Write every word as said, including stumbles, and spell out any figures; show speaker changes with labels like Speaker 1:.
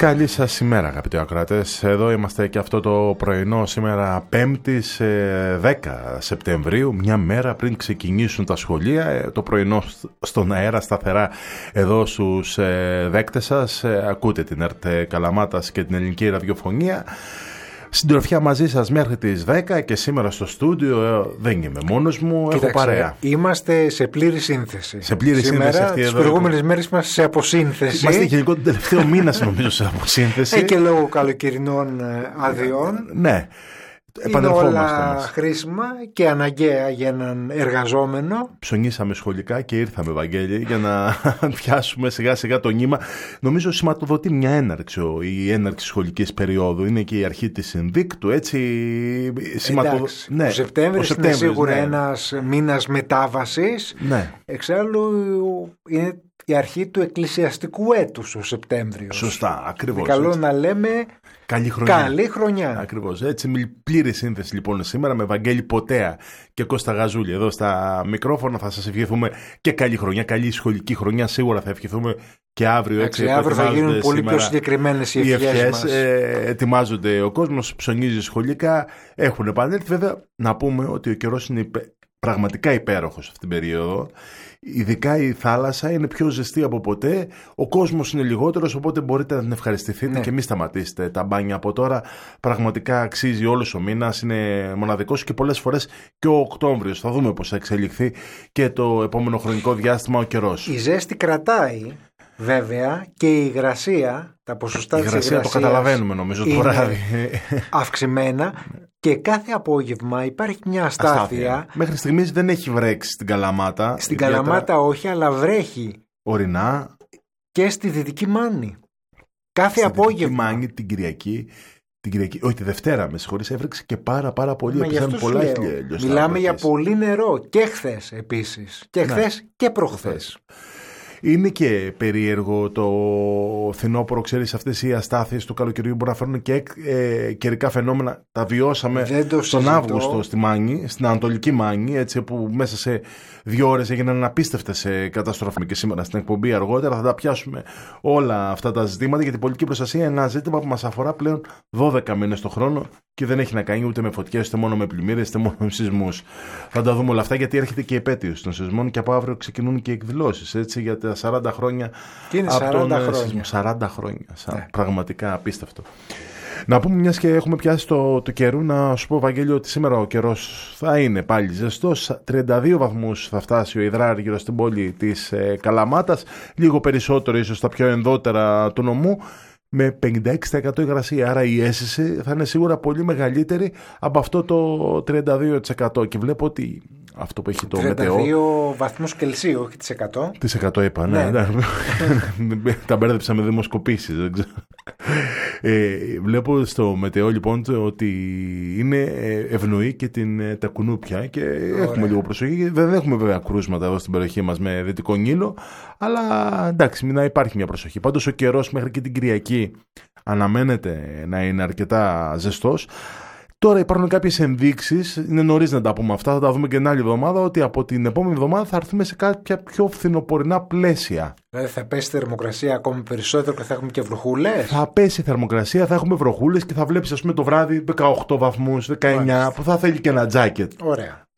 Speaker 1: Καλή σας ημέρα, αγαπητοί ακροατές. Εδώ είμαστε και αυτό το πρωινό σήμερα πέμπτη δέκα Σεπτεμβρίου, μια μέρα πριν ξεκινήσουν τα σχολεία. Το πρωινό στον αέρα σταθερά εδώ στους δέκτες σας. Ακούτε την ΕΡΤ Καλαμάτας και την ελληνική ραδιοφωνία. Συντροφιά μαζί σας μέχρι τις δέκα και σήμερα στο στούντιο δεν είμαι μόνος μου, Κοίταξε, έχω παρέα.
Speaker 2: Είμαστε σε πλήρη σύνθεση.
Speaker 1: Σε πλήρη
Speaker 2: σήμερα,
Speaker 1: σύνθεση αυτή
Speaker 2: τις προηγούμενες μέρες είμαστε σε αποσύνθεση.
Speaker 1: Είμαστε γενικό τον τελευταίο μήνα νομίζω σε αποσύνθεση.
Speaker 2: Ε, και λόγω καλοκαιρινών αδειών.
Speaker 1: Ναι.
Speaker 2: Είναι όλα χρήσιμα και αναγκαία για έναν εργαζόμενο.
Speaker 1: Ψωνίσαμε σχολικά και ήρθαμε, Βαγγέλη, για να πιάσουμε σιγά σιγά το νήμα. Νομίζω σηματοδοτεί μια έναρξη η έναρξη σχολικής περίοδου. Είναι και η αρχή της συνδίκτου, έτσι.
Speaker 2: Σηματοδο... Ναι. Ο Σεπτέμβρης είναι σίγουρα ναι. ένας μήνας μετάβασης.
Speaker 1: Ναι.
Speaker 2: Εξάλλου είναι η αρχή του εκκλησιαστικού έτους ο Σεπτέμβριος.
Speaker 1: Σωστά, ακριβώς.
Speaker 2: Καλό
Speaker 1: έτσι.
Speaker 2: να λέμε
Speaker 1: καλή χρονιά.
Speaker 2: Καλή χρονιά.
Speaker 1: Ακριβώς. Έτσι, πλήρη σύνθεση λοιπόν σήμερα με Βαγγέλη Ποτέα και Κώστα Γαζούλη εδώ στα μικρόφωνα. Θα σας ευχηθούμε και καλή χρονιά, καλή σχολική χρονιά. Σίγουρα θα ευχηθούμε και αύριο.
Speaker 2: Έτσι, αύριο θα γίνουν πολύ πιο συγκεκριμένες οι ευχές μας.
Speaker 1: Ε, ετοιμάζονται ο κόσμος, ψωνίζει σχολικά. Έχουν επανέλθει. Βέβαια, να πούμε ότι ο καιρός είναι υπε... πραγματικά υπέροχος αυτήν την περίοδο. Ειδικά η θάλασσα είναι πιο ζεστή από ποτέ. Ο κόσμος είναι λιγότερος, οπότε μπορείτε να την ευχαριστηθείτε ναι. και μην σταματήσετε τα μπάνια από τώρα. Πραγματικά αξίζει όλος ο μήνας, είναι μοναδικός και πολλές φορές και ο Οκτώβριος. Θα δούμε πώς θα εξελιχθεί και το επόμενο χρονικό διάστημα ο καιρός.
Speaker 2: Η ζέστη κρατάει βέβαια και η υγρασία, τα ποσοστά
Speaker 1: η
Speaker 2: της
Speaker 1: υγρασία
Speaker 2: υγρασίας
Speaker 1: το καταλαβαίνουμε νομίζω το βράδυ.
Speaker 2: Αυξημένα. Και κάθε απόγευμα υπάρχει μια αστάθεια. αστάθεια.
Speaker 1: Μέχρι στιγμής δεν έχει βρέξει στην Καλαμάτα.
Speaker 2: Στην ιδιαίτερα... Καλαμάτα όχι, αλλά βρέχει.
Speaker 1: Ορεινά.
Speaker 2: Και στη Δυτική Μάνη. Κάθε
Speaker 1: στη
Speaker 2: απόγευμα.
Speaker 1: Δυτική Μάνη την Κυριακή. Την Κυριακή, όχι τη Δευτέρα, με συγχωρείς, έβρεξε και πάρα πάρα πολύ.
Speaker 2: Μα για πολλά Μιλάμε για πολύ νερό. Και χθες επίσης. Και χθες και προχθές.
Speaker 1: Είναι και περίεργο το φθινόπωρο, ξέρεις, αυτές οι αστάθειες του καλοκαιριού μπορεί να φέρουν και ε, καιρικά φαινόμενα. Τα βιώσαμε τον Αύγουστο στη Μάνη, στην Ανατολική Μάνη, έτσι, που μέσα σε δύο ώρες έγιναν απίστευτες καταστροφές. Και σήμερα στην εκπομπή αργότερα θα τα πιάσουμε όλα αυτά τα ζητήματα, γιατί η πολιτική προστασία είναι ένα ζήτημα που μας αφορά πλέον δώδεκα μήνες το χρόνο και δεν έχει να κάνει ούτε με φωτιές, ούτε μόνο με πλημμύρες, ούτε μόνο με σεισμούς. Θα τα δούμε όλα αυτά, γιατί έρχεται και η επέτειος των σεισμών και από αύριο ξεκινούν και οι εκδηλώσεις, έτσι, για τα σαράντα χρόνια από τον σεισμό. σαράντα χρόνια. Ναι. Πραγματικά απίστευτο. Να πούμε, μιας και έχουμε πιάσει το, το καιρού, να σου πω, Βαγγέλη, ότι σήμερα ο καιρός θα είναι πάλι ζεστός. τριάντα δύο βαθμούς θα φτάσει ο υδράργυρος γύρω στην πόλη της ε, Καλαμάτας, λίγο περισσότερο ίσως στα πιο ενδότερα του νομού, με πενήντα έξι τοις εκατό υγρασία. Άρα η αίσθηση θα είναι σίγουρα πολύ μεγαλύτερη από αυτό το τριάντα δύο τοις εκατό. Και βλέπω ότι αυτό που έχει το μετεό.
Speaker 2: τριάντα δύο βαθμούς Κελσίου, όχι τις εκατό.
Speaker 1: Τις εκατό είπα, ναι. ναι. ναι. Τα μπέρδεψα με δημοσκοπήσεις, δεν ξέρω. Ε, βλέπω στο μετεό λοιπόν ότι είναι ευνοεί και την, τα κουνούπια και Ωραία. έχουμε λίγο προσοχή. Δεν έχουμε βέβαια κρούσματα εδώ στην περιοχή μας με Δυτικό Νείλο, αλλά εντάξει, να υπάρχει μια προσοχή. Πάντως ο καιρός μέχρι και την Κυριακή αναμένεται να είναι αρκετά ζεστός. Τώρα υπάρχουν κάποιες ενδείξεις, είναι νωρίς να τα πούμε αυτά, θα τα δούμε και την άλλη εβδομάδα, ότι από την επόμενη εβδομάδα θα έρθουμε σε κάποια πιο φθινοπορεινά πλαίσια.
Speaker 2: Δηλαδή θα πέσει η θερμοκρασία ακόμη περισσότερο και θα έχουμε και βροχούλες.
Speaker 1: Θα πέσει η θερμοκρασία, θα έχουμε βροχούλες και θα βλέπεις, ας πούμε, το βράδυ δεκαοκτώ βαθμούς, δεκαεννιά, Μάλιστα. που θα θέλει και ένα τζάκετ.
Speaker 2: Ωραία.